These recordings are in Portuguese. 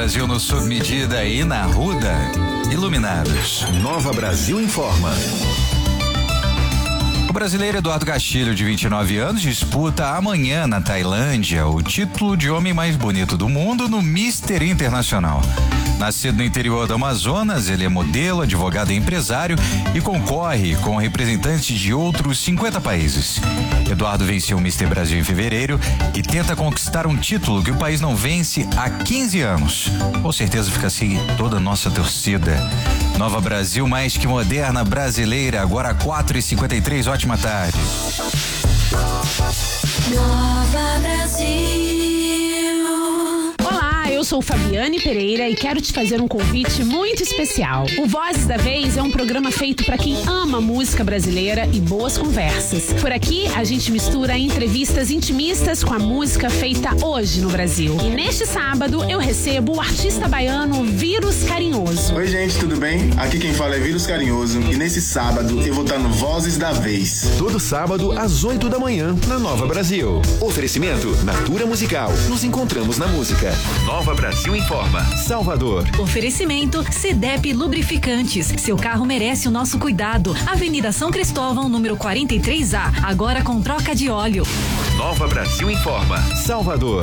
Brasil no Sob Medida e na Ruda. Iluminados. Nova Brasil informa. O brasileiro Eduardo Castilho, de 29 anos, disputa amanhã na Tailândia o título de homem mais bonito do mundo no Mister Internacional. Nascido no interior do Amazonas, ele é modelo, advogado e empresário e concorre com representantes de outros 50 países. Eduardo venceu o Mister Brasil em fevereiro e tenta conquistar um título que o país não vence há 15 anos. Com certeza fica assim toda a nossa torcida. Nova Brasil, mais que moderna, brasileira, agora 4h53, ótima tarde. Nova Brasil. Eu sou Fabiane Pereira e quero te fazer um convite muito especial. O Vozes da Vez é um programa feito para quem ama música brasileira e boas conversas. Por aqui, a gente mistura entrevistas intimistas com a música feita hoje no Brasil. E neste sábado, eu recebo o artista baiano Vírus Carinhoso. Oi, gente, tudo bem? Aqui quem fala é Vírus Carinhoso e nesse sábado eu vou estar no Vozes da Vez. Todo sábado às 8 da manhã na Nova Brasil. Oferecimento Natura Musical. Nos encontramos na música. Nova Brasil informa. Salvador. Oferecimento CDEP Lubrificantes. Seu carro merece o nosso cuidado. Avenida São Cristóvão, número 43A. Agora com troca de óleo. Nova Brasil informa. Salvador.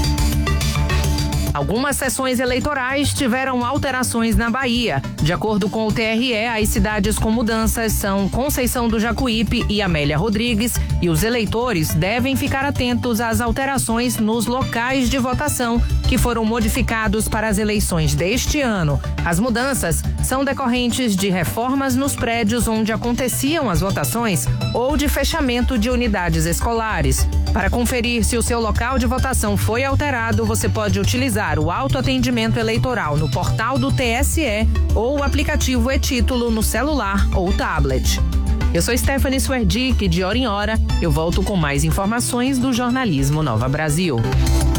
Algumas sessões eleitorais tiveram alterações na Bahia. De acordo com o TRE, as cidades com mudanças são Conceição do Jacuípe e Amélia Rodrigues, e os eleitores devem ficar atentos às alterações nos locais de votação que foram modificados para as eleições deste ano. As mudanças são decorrentes de reformas nos prédios onde aconteciam as votações ou de fechamento de unidades escolares. Para conferir se o seu local de votação foi alterado, você pode utilizar o autoatendimento eleitoral no portal do TSE ou o aplicativo e-Título no celular ou tablet. Eu sou Stephanie Swerdick, de hora em hora eu volto com mais informações do jornalismo Nova Brasil.